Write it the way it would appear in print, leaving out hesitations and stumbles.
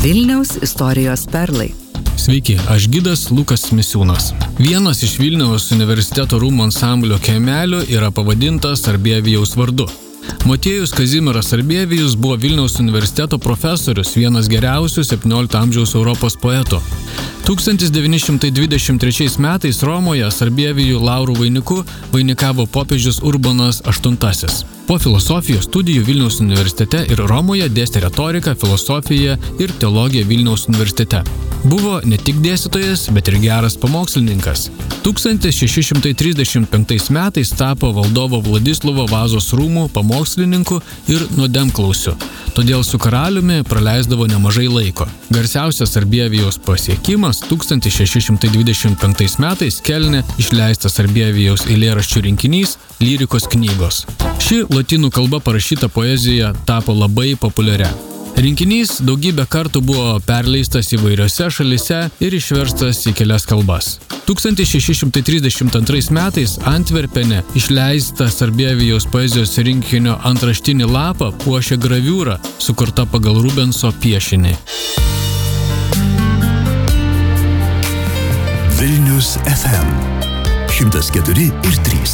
Vilniaus istorijos perlai. Sveiki, aš gidas Lukas Misiūnas. Vienas iš Vilniaus universiteto rūmų ansamblio kiemelių yra pavadintas Sarbievijaus vardu. Motiejus Kazimieras Sarbievijus buvo Vilniaus universiteto profesorius, vienas geriausių 17 amžiaus Europos poetų. 1923 metais Romoje Sarbievijų laurų vainiku vainikavo popiežius Urbanas VIII. Po filosofijos studijų Vilniaus universitete ir Romoje dėstė retoriką, filosofiją ir teologiją Vilniaus universitete. Buvo ne tik dėstytojas, bet ir geras pamokslininkas. 1635 metais tapo valdovo Vladislovo Vazos rūmų pamokslininku ir nuodėmklausiu, todėl su karaliumi praleisdavo nemažai laiko. Garsiausias Sarbievijaus pasiekimas 1625 metais Kelne išleistas Sarbievijaus eilėraščių rinkinys Lyrikos knygos. Ši lotynų kalba parašyta poezija tapo labai populiaria. Rinkinys daugybę kartų buvo perleistas įvairiose šalise ir išverstas į kelias kalbas. 1632 metais Antverpene išleista Sarbievijaus poezijos rinkinio antraštinį lapą puošia graviūra, sukurta pagal Rubenso piešinį. Vilnius FM 104 ir 3.